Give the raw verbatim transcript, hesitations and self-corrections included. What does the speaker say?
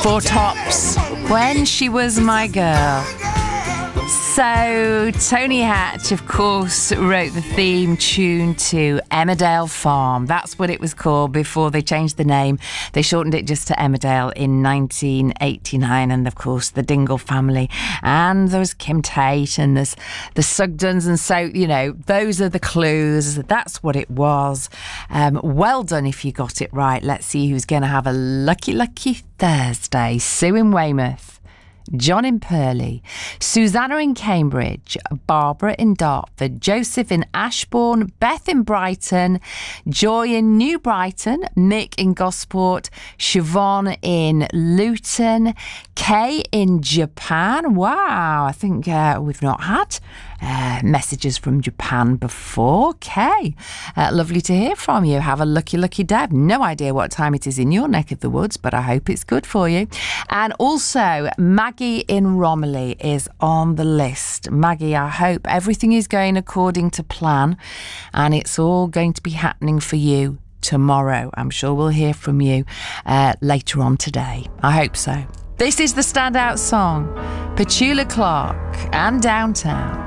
Four Tops, When She Was My Girl. So, Tony Hatch, of course, wrote the theme tune to Emmerdale Farm. That's what it was called before they changed the name. They shortened it just to Emmerdale in nineteen eighty-nine. And, of course, the Dingle family. And there was Kim Tate and there's the Sugdens. And so, you know, those are the clues. That's what it was. Um, well done if you got it right. Let's see who's going to have a lucky, lucky Thursday. Sue in Weymouth. John in Purley, Susanna in Cambridge, Barbara in Dartford, Joseph in Ashbourne, Beth in Brighton, Joy in New Brighton, Mick in Gosport, Siobhan in Luton, Kay in Japan. Wow, I think uh, we've not had uh, messages from Japan before. Kay, uh, lovely to hear from you. Have a lucky, lucky day. No idea what time it is in your neck of the woods, but I hope it's good for you. And also, Maggie in Romiley is on the list. Maggie, I hope everything is going according to plan and it's all going to be happening for you tomorrow. I'm sure we'll hear from you uh, later on today. I hope so. This is the standout song, Petula Clark and Downtown.